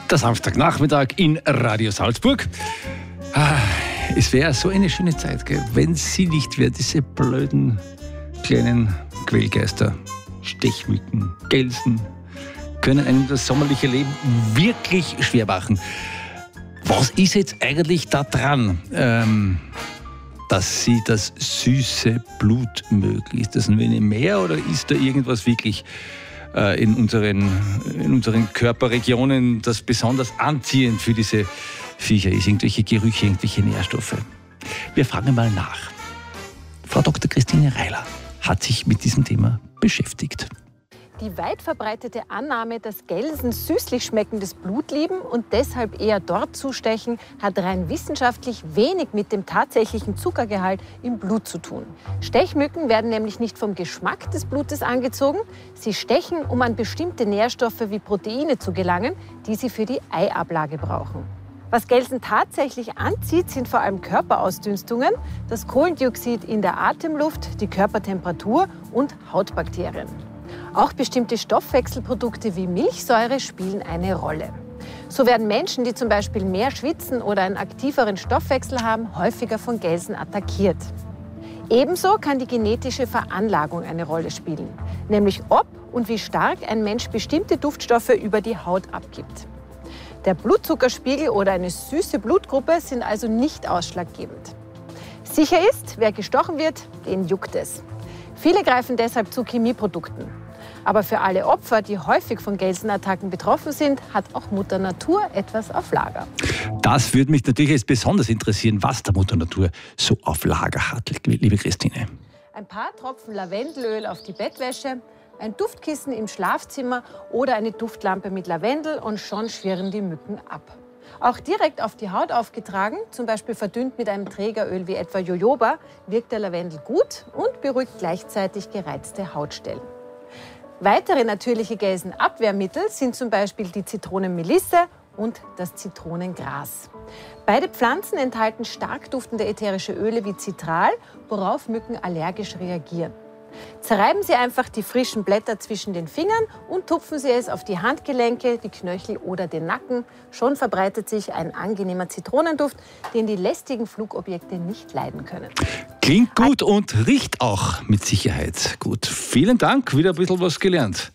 Der Samstagnachmittag in Radio Salzburg. Es wäre so eine schöne Zeit, gell, wenn sie nicht wäre, diese blöden kleinen Quellgeister, Stechmücken, Gelsen, können einem das sommerliche Leben wirklich schwer machen. Was ist jetzt eigentlich da dran, dass sie das süße Blut mögen? Ist das ein wenig mehr oder ist da irgendwas wirklich in unseren Körperregionen, das besonders anziehend für diese Viecher ist? Irgendwelche Gerüche, irgendwelche Nährstoffe? Wir fragen mal nach. Frau Dr. Christine Reiler hat sich mit diesem Thema beschäftigt. Die weit verbreitete Annahme, dass Gelsen süßlich schmeckendes Blut lieben und deshalb eher dort zustechen, hat rein wissenschaftlich wenig mit dem tatsächlichen Zuckergehalt im Blut zu tun. Stechmücken werden nämlich nicht vom Geschmack des Blutes angezogen. Sie stechen, um an bestimmte Nährstoffe wie Proteine zu gelangen, die sie für die Eiablage brauchen. Was Gelsen tatsächlich anzieht, sind vor allem Körperausdünstungen, das Kohlendioxid in der Atemluft, die Körpertemperatur und Hautbakterien. Auch bestimmte Stoffwechselprodukte wie Milchsäure spielen eine Rolle. So werden Menschen, die zum Beispiel mehr schwitzen oder einen aktiveren Stoffwechsel haben, häufiger von Gelsen attackiert. Ebenso kann die genetische Veranlagung eine Rolle spielen, nämlich ob und wie stark ein Mensch bestimmte Duftstoffe über die Haut abgibt. Der Blutzuckerspiegel oder eine süße Blutgruppe sind also nicht ausschlaggebend. Sicher ist, wer gestochen wird, den juckt es. Viele greifen deshalb zu Chemieprodukten. Aber für alle Opfer, die häufig von Gelsenattacken betroffen sind, hat auch Mutter Natur etwas auf Lager. Das würde mich natürlich jetzt besonders interessieren, was der Mutter Natur so auf Lager hat, liebe Christine. Ein paar Tropfen Lavendelöl auf die Bettwäsche, ein Duftkissen im Schlafzimmer oder eine Duftlampe mit Lavendel und schon schwirren die Mücken ab. Auch direkt auf die Haut aufgetragen, zum Beispiel verdünnt mit einem Trägeröl wie etwa Jojoba, wirkt der Lavendel gut und beruhigt gleichzeitig gereizte Hautstellen. Weitere natürliche Gelsenabwehrmittel sind zum Beispiel die Zitronenmelisse und das Zitronengras. Beide Pflanzen enthalten stark duftende ätherische Öle wie Citral, worauf Mücken allergisch reagieren. Zerreiben Sie einfach die frischen Blätter zwischen den Fingern und tupfen Sie es auf die Handgelenke, die Knöchel oder den Nacken. Schon verbreitet sich ein angenehmer Zitronenduft, den die lästigen Flugobjekte nicht leiden können. Klingt gut und riecht auch mit Sicherheit gut. Vielen Dank, wieder ein bisschen was gelernt.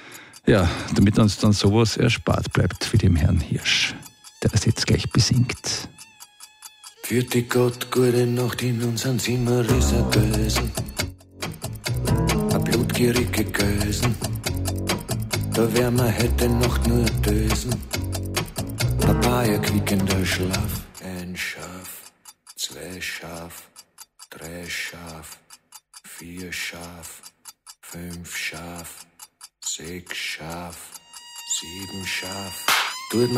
Ja, damit uns dann sowas erspart bleibt wie dem Herrn Hirsch, der das jetzt gleich besingt. Vierte Gott, gute Nacht, in unserem Zimmer ist ein Gösen. Ein blutgierige Gösen. Da wär mir heute Nacht nur dösen. Papaya quiekender Schlaf. Ein Schaf, zwei Schaf, drei Schaf, vier Schaf, fünf Schaf, sechs Schaf, sieben Schaf.